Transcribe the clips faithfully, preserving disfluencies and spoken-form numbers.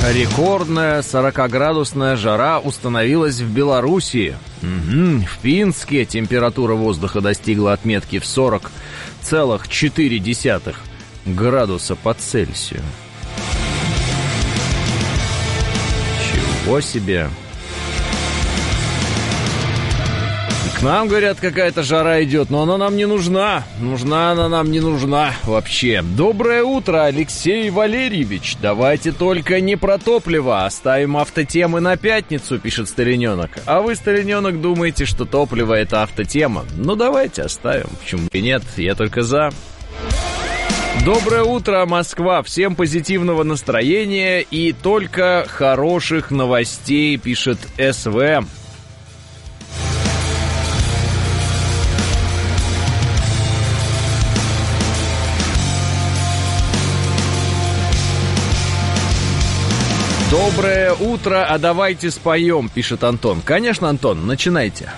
Рекордная сорокаградусная жара установилась в Белоруссии. Угу. В Пинске температура воздуха достигла отметки в сорок целых четыре десятых градуса по Цельсию. Чего себе! К нам, говорят, какая-то жара идет, но она нам не нужна. Нужна она нам не нужна вообще. Доброе утро, Алексей Валерьевич. Давайте только не про топливо. Оставим автотемы на пятницу, пишет Стариненок. А вы, Стариненок, думаете, что топливо — это автотема? Ну, давайте оставим. Почему и нет? Я только за. Доброе утро, Москва. Всем позитивного настроения и только хороших новостей, пишет СВ. Доброе утро, а давайте споем, пишет Антон. Конечно, Антон, начинайте.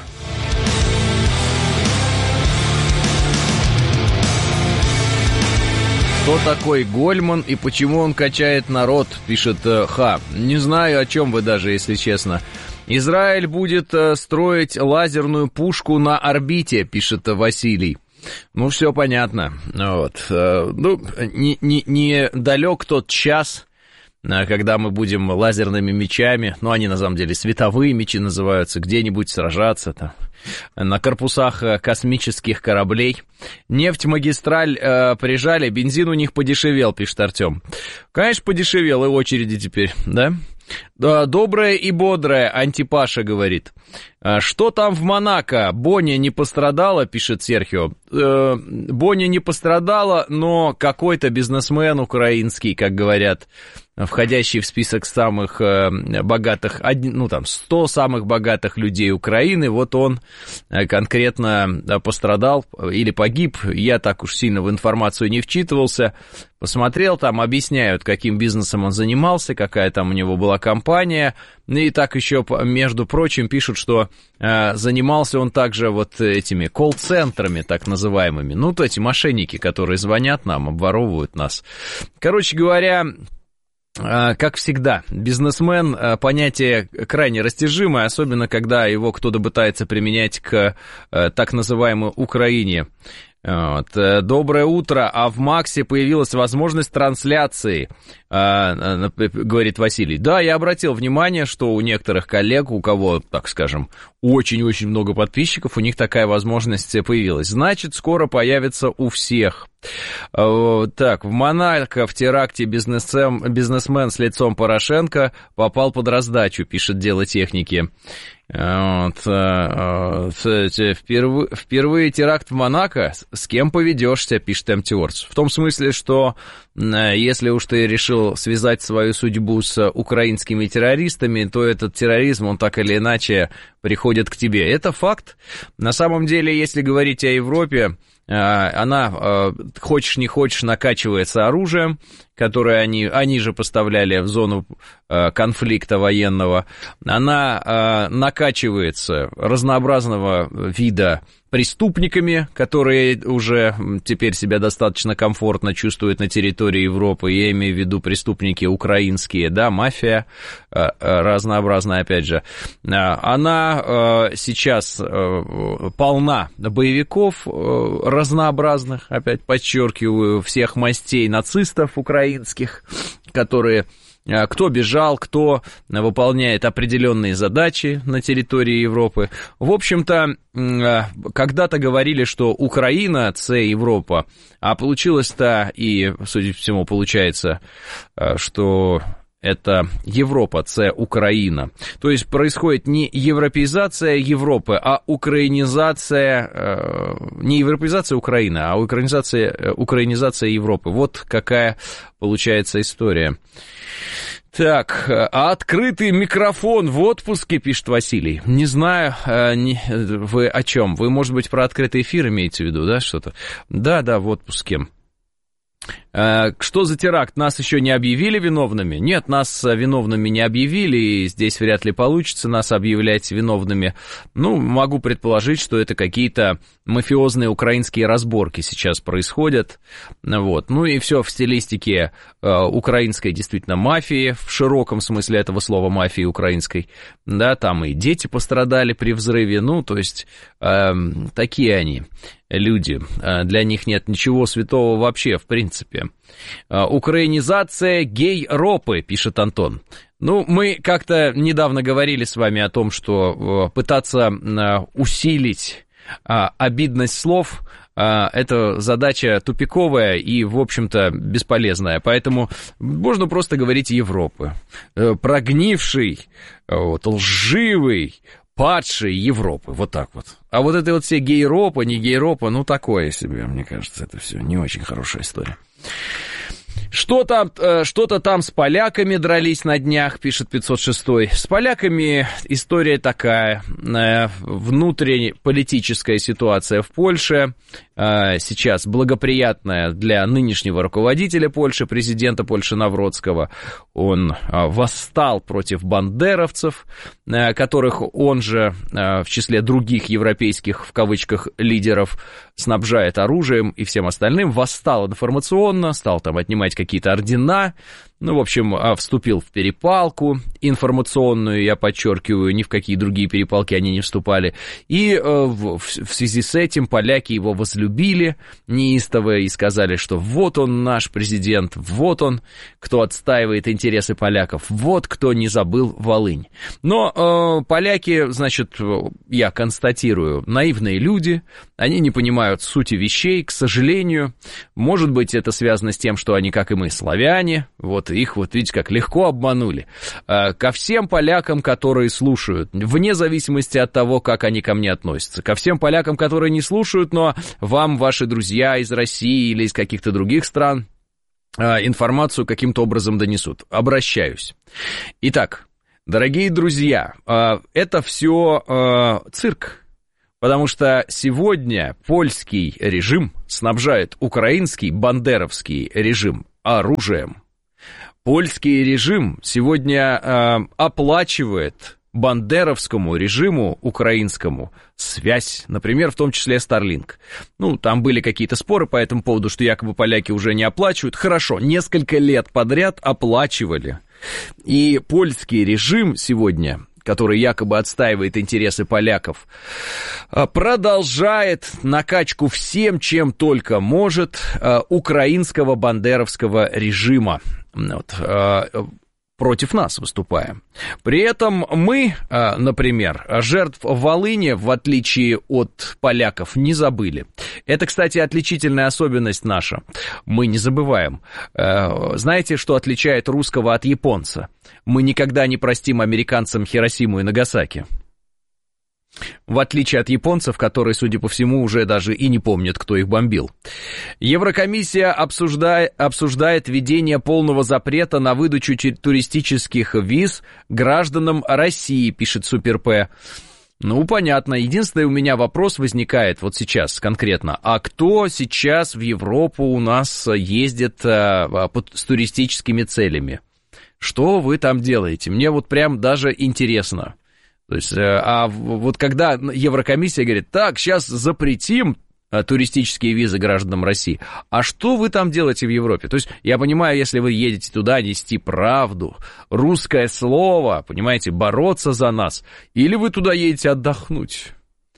Кто такой Гольман и почему он качает народ, пишет Ха. Не знаю, о чем вы даже, если честно. Израиль будет строить лазерную пушку на орбите, пишет Василий. Ну, все понятно. Вот. Ну, не, не, не далек тот час, когда мы будем лазерными мечами, ну, они на самом деле световые мечи называются, где-нибудь сражаться там, на корпусах космических кораблей. Нефть-магистраль э, прижали, бензин у них подешевел, пишет Артем. Конечно, подешевел, и очереди теперь, да? Да, добрая и бодрая, Антипаша говорит. Что там в Монако? Бонни не пострадала, пишет Серхио. Э, Бонни не пострадала, но какой-то бизнесмен украинский, как говорят, входящий в список самых э, богатых, ну там, сто самых богатых людей Украины, вот он конкретно пострадал или погиб. Я так уж сильно в информацию не вчитывался. Посмотрел, там объясняют, каким бизнесом он занимался, какая там у него была компания. И так еще, между прочим, пишут, что э, занимался он также вот этими колл-центрами, так называемыми. Ну, то эти мошенники, которые звонят нам, обворовывают нас. Короче говоря, э, как всегда, бизнесмен э, понятие крайне растяжимое, особенно когда его кто-то пытается применять к э, так называемой Украине. Вот. Доброе утро, а в Максе появилась возможность трансляции, а, говорит Василий. Да, я обратил внимание, что у некоторых коллег, у кого, так скажем, очень-очень много подписчиков, у них такая возможность появилась. Значит, скоро появится у всех. Так, в Монако в теракте бизнесмен, бизнесмен с лицом Порошенко попал под раздачу, пишет Дело техники. Вот, впервые, впервые теракт в Монако, с кем поведешься, пишет Эмтиорс. В том смысле, что если уж ты решил связать свою судьбу с украинскими террористами, то этот терроризм, он так или иначе приходит к тебе. Это факт. На самом деле, если говорить о Европе, она, хочешь не хочешь, накачивается оружием, которое они, они же поставляли в зону конфликта военного. Она накачивается разнообразного вида преступниками, которые уже теперь себя достаточно комфортно чувствуют на территории Европы. Я имею в виду преступники украинские, да, мафия разнообразная, опять же. Она сейчас полна боевиков разнообразных, опять подчеркиваю, всех мастей нацистов украинских, которые... Кто бежал, кто выполняет определенные задачи на территории Европы. В общем-то, когда-то говорили, что Украина – це Европа, а получилось-то, и, судя по всему, получается, что это Европа, це Украина. То есть происходит не европеизация Европы, а украинизация, не европеизация Украины, а украинизация, украинизация Европы. Вот какая получается история. Так, а открытый микрофон в отпуске, пишет Василий. Не знаю, не, вы о чем? Вы, может быть, про открытый эфир имеете в виду, да, что-то? Да, да, в отпуске. Что за теракт? Нас еще не объявили виновными? Нет, нас виновными не объявили, и здесь вряд ли получится нас объявлять виновными. Ну, могу предположить, что это какие-то мафиозные украинские разборки сейчас происходят. Вот. Ну и все в стилистике э, украинской действительно мафии, в широком смысле этого слова мафии украинской. Да, там и дети пострадали при взрыве, ну, то есть э, такие они. Люди. Для них нет ничего святого вообще, в принципе. Украинизация гей-ропы, пишет Антон. Ну, мы как-то недавно говорили с вами о том, что пытаться усилить обидность слов — это задача тупиковая и, в общем-то, бесполезная. Поэтому можно просто говорить Европы. Прогнивший, вот, лживый, падшей Европы, вот так вот. А вот это вот все гей-ропа, не гей-ропа, ну, такое себе, мне кажется, это все не очень хорошая история. Что там, что-то там с поляками дрались на днях, пишет пятьсот шестой. С поляками история такая. Внутренняя политическая ситуация в Польше сейчас благоприятная для нынешнего руководителя Польши, президента Польши Навроцкого. Он восстал против бандеровцев, которых он же в числе других европейских, в кавычках, лидеров снабжает оружием и всем остальным. Восстал информационно, стал там отнимать какие-то ордена. Ну, в общем, вступил в перепалку информационную, я подчеркиваю, ни в какие другие перепалки они не вступали. И э, в, в связи с этим поляки его возлюбили неистово и сказали, что вот он наш президент, вот он, кто отстаивает интересы поляков, вот кто не забыл Волынь. Но э, поляки, значит, я констатирую, наивные люди, они не понимают сути вещей, к сожалению. Может быть, это связано с тем, что они, как и мы, славяне, вот. Их, вот видите, как легко обманули. Ко всем полякам, которые слушают, вне зависимости от того, как они ко мне относятся, ко всем полякам, которые не слушают, но вам ваши друзья из России или из каких-то других стран информацию каким-то образом донесут. Обращаюсь. Итак, дорогие друзья, это все цирк. Потому что сегодня польский режим снабжает украинский бандеровский режим оружием. Польский режим сегодня э, оплачивает бандеровскому режиму украинскому связь, например, в том числе Starlink. Ну, там были какие-то споры по этому поводу, что якобы поляки уже не оплачивают. Хорошо, несколько лет подряд оплачивали. И польский режим сегодня, который якобы отстаивает интересы поляков, продолжает накачку всем, чем только может, украинского бандеровского режима. Вот, против нас выступаем. При этом мы, например, жертв Волыни, в отличие от поляков, не забыли. Это, кстати, отличительная особенность наша. Мы не забываем. Знаете, что отличает русского от японца? Мы никогда не простим американцам Хиросиму и Нагасаки. В отличие от японцев, которые, судя по всему, уже даже и не помнят, кто их бомбил. Еврокомиссия обсуждает, обсуждает введение полного запрета на выдачу туристических виз гражданам России, пишет Супер П. Ну, понятно. Единственный у меня вопрос возникает вот сейчас конкретно. А кто сейчас в Европу у нас ездит а, под, с туристическими целями? Что вы там делаете? Мне вот прям даже интересно. То есть, а вот когда Еврокомиссия говорит, так, сейчас запретим туристические визы гражданам России, а что вы там делаете в Европе? То есть, я понимаю, если вы едете туда нести правду, русское слово, понимаете, бороться за нас, или вы туда едете отдохнуть.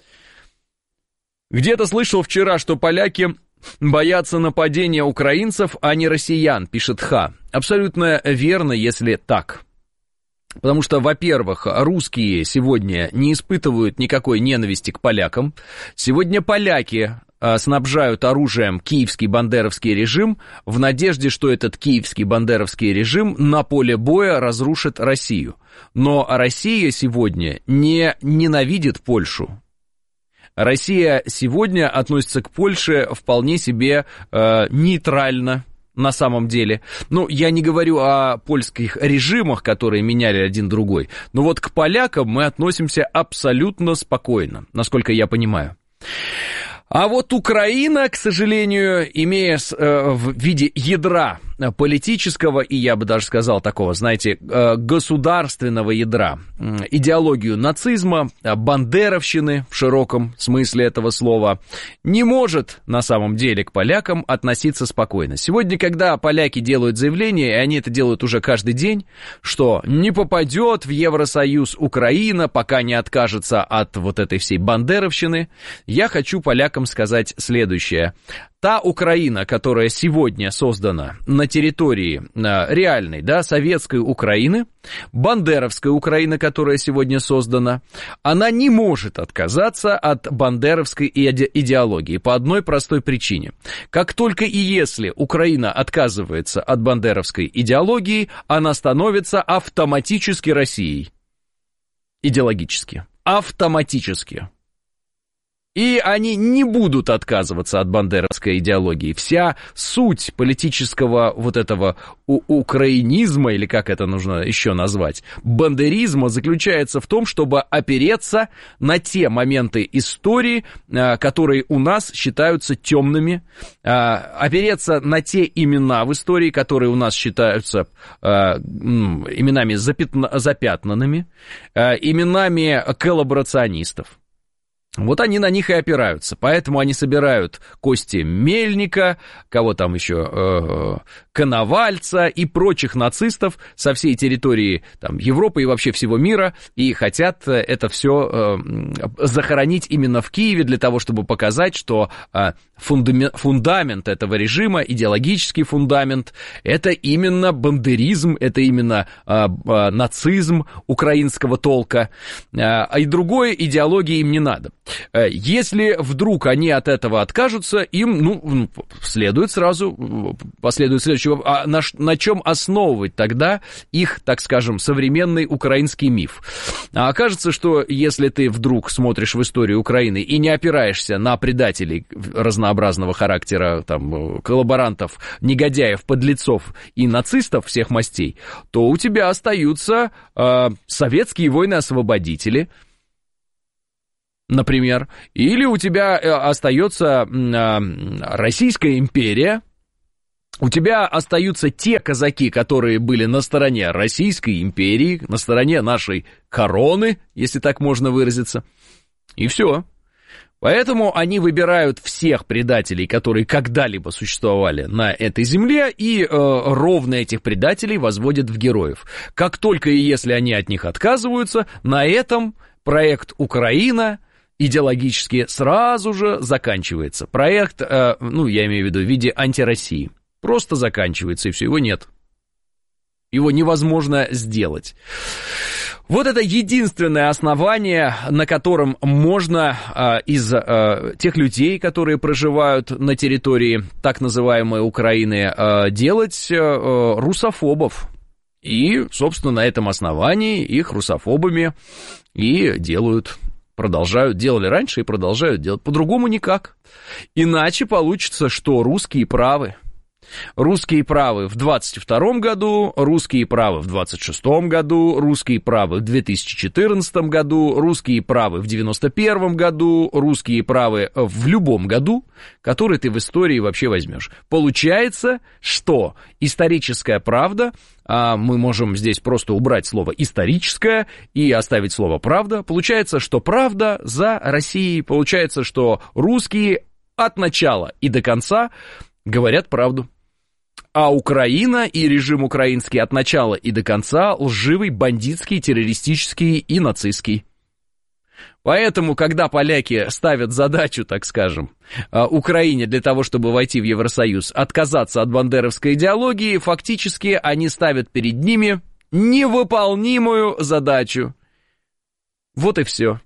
Где-то слышал вчера, что поляки боятся нападения украинцев, а не россиян, пишет Ха. Абсолютно верно, если так. Потому что, во-первых, русские сегодня не испытывают никакой ненависти к полякам. Сегодня поляки снабжают оружием киевский бандеровский режим в надежде, что этот киевский бандеровский режим на поле боя разрушит Россию. Но Россия сегодня не ненавидит Польшу. Россия сегодня относится к Польше вполне себе э, нейтрально. На самом деле. Ну, я не говорю о польских режимах, которые меняли один другой, но вот к полякам мы относимся абсолютно спокойно, насколько я понимаю. А вот Украина, к сожалению, имея э, в виде ядра политического и, я бы даже сказал, такого, знаете, э, государственного ядра, э, идеологию нацизма, э, бандеровщины в широком смысле этого слова, не может на самом деле к полякам относиться спокойно. Сегодня, когда поляки делают заявление, и они это делают уже каждый день, что не попадет в Евросоюз Украина, пока не откажется от вот этой всей бандеровщины, я хочу полякам сказать следующее. Та Украина, которая сегодня создана на территории реальной, да, советской Украины, бандеровская Украина, которая сегодня создана, она не может отказаться от бандеровской идеологии по одной простой причине. Как только и если Украина отказывается от бандеровской идеологии, она становится автоматически Россией. Идеологически. Автоматически. И они не будут отказываться от бандеровской идеологии. Вся суть политического вот этого у- украинизма, или как это нужно еще назвать, бандеризма, заключается в том, чтобы опереться на те моменты истории, которые у нас считаются темными, опереться на те имена в истории, которые у нас считаются именами запятна- запятнанными, именами коллаборационистов. Вот они на них и опираются, поэтому они собирают кости Мельника, кого там еще, э, Коновальца и прочих нацистов со всей территории там, Европы и вообще всего мира, и хотят это все э, захоронить именно в Киеве для того, чтобы показать, что э, фундамент, фундамент этого режима, идеологический фундамент, это именно бандеризм, это именно э, э, нацизм украинского толка, э, и другой идеологии им не надо. Если вдруг они от этого откажутся, им, ну, следует сразу, последует следующего, а на, на чем основывать тогда их, так скажем, современный украинский миф? А окажется, что если ты вдруг смотришь в историю Украины и не опираешься на предателей разнообразного характера, там, коллаборантов, негодяев, подлецов и нацистов всех мастей, то у тебя остаются э, советские войны-освободители, например, или у тебя остается Российская империя, у тебя остаются те казаки, которые были на стороне Российской империи, на стороне нашей короны, если так можно выразиться, и все. Поэтому они выбирают всех предателей, которые когда-либо существовали на этой земле, и э, ровно этих предателей возводят в героев. Как только и если они от них отказываются, на этом проект «Украина» идеологически сразу же заканчивается. Проект, э, ну, я имею в виду в виде антироссии, просто заканчивается, и все, его нет. Его невозможно сделать. Вот это единственное основание, на котором можно э, из э, тех людей, которые проживают на территории так называемой Украины, э, делать э, русофобов. И, собственно, на этом основании их русофобами и делают. Продолжают, делали раньше и продолжают делать. По-другому никак. Иначе получится, что русские правы. Русские правы в двадцать втором году, русские правы в двадцать шестом году, русские правы в две тысячи четырнадцатом году, русские правы в девяносто первом году, русские правы в любом году, который ты в истории вообще возьмешь. Получается, что историческая правда, а мы можем здесь просто убрать слово «историческое» и оставить слово «правда», получается, что правда за Россией, получается, что русские от начала и до конца говорят правду. А Украина и режим украинский от начала и до конца лживый, бандитский, террористический и нацистский. Поэтому, когда поляки ставят задачу, так скажем, Украине для того, чтобы войти в Евросоюз, отказаться от бандеровской идеологии, фактически они ставят перед ними невыполнимую задачу. Вот и все.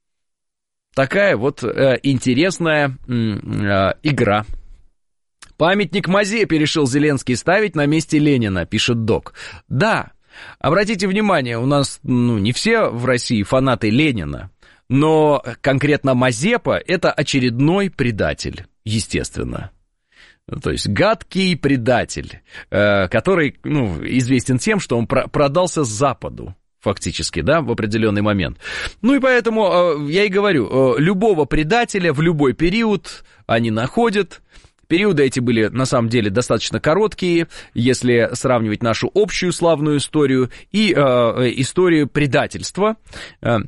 Такая вот э, интересная э, игра. Памятник Мазепе решил Зеленский ставить на месте Ленина, пишет Док. Да, обратите внимание, у нас ну, не все в России фанаты Ленина, но конкретно Мазепа – это очередной предатель, естественно. То есть гадкий предатель, который ну, известен тем, что он продался Западу. фактически, да, в определенный момент. Ну и поэтому я и говорю, любого предателя в любой период они находят. Периоды эти были, на самом деле, достаточно короткие, если сравнивать нашу общую славную историю и э, историю предательства, э,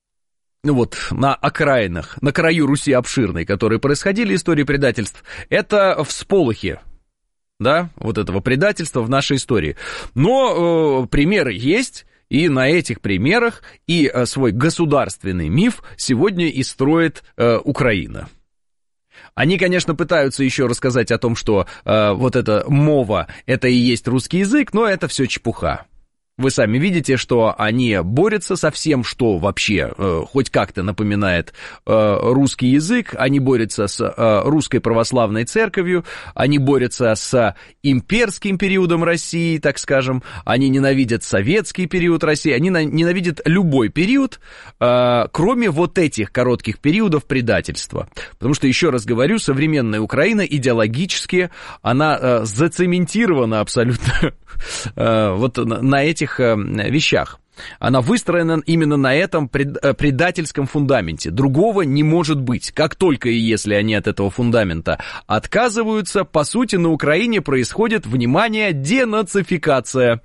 ну вот, на окраинах, на краю Руси обширной, которые происходили, истории предательств, это всполохи, да, вот этого предательства в нашей истории. Но э, примеры есть, и на этих примерах и э, свой государственный миф сегодня и строит э, Украина. Они, конечно, пытаются еще рассказать о том, что э, вот эта мова, это и есть русский язык, но это все чепуха. Вы сами видите, что они борются со всем, что вообще э, хоть как-то напоминает э, русский язык. Они борются с э, русской православной церковью, они борются с имперским периодом России, так скажем. Они ненавидят советский период России, они на- ненавидят любой период, э, кроме вот этих коротких периодов предательства. Потому что, еще раз говорю, современная Украина идеологически, она э, зацементирована абсолютно э, вот на, на этих вещах. Она выстроена именно на этом предательском фундаменте. Другого не может быть. Как только и если они от этого фундамента отказываются, по сути, на Украине происходит, внимание, денацификация.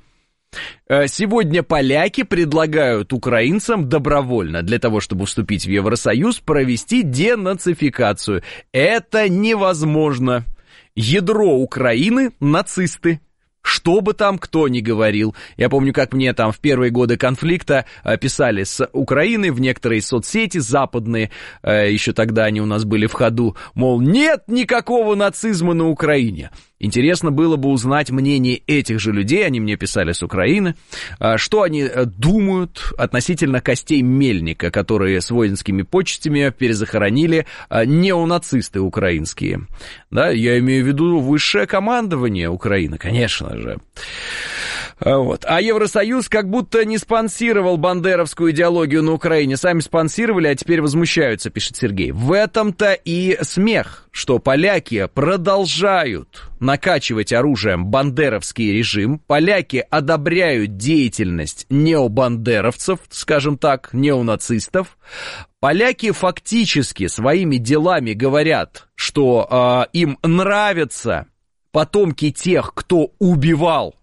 Сегодня поляки предлагают украинцам добровольно, для того, чтобы вступить в Евросоюз, провести денацификацию. Это невозможно. Ядро Украины – нацисты. Что бы там кто ни говорил. Я помню, как мне там в первые годы конфликта писали с Украины в некоторые соцсети западные, еще тогда они у нас были в ходу, мол, нет никакого нацизма на Украине. Интересно было бы узнать мнение этих же людей, они мне писали с Украины, что они думают относительно костей Мельника, которые с воинскими почестями перезахоронили неонацисты украинские. Да, я имею в виду высшее командование Украины, конечно же. Вот. А Евросоюз как будто не спонсировал бандеровскую идеологию на Украине. Сами спонсировали, а теперь возмущаются, пишет Сергей. В этом-то и смех, что поляки продолжают накачивать оружием бандеровский режим. Поляки одобряют деятельность необандеровцев, скажем так, неонацистов. Поляки фактически своими делами говорят, что э, им нравятся потомки тех, кто убивал